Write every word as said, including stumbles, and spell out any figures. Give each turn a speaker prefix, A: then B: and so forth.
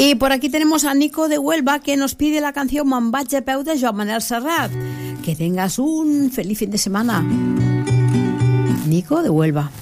A: Y por aquí tenemos a Nico de Huelva, que nos pide la canción Me'n vaig a peu de Joan Manel Serrat. Que tengas un feliz fin de semana. Nico de Huelva.